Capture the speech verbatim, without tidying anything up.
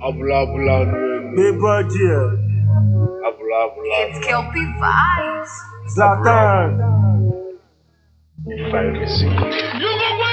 Abula abula. Paper dear. Abula abula. It's Kelpie Vibes. Zlatan. If I receive.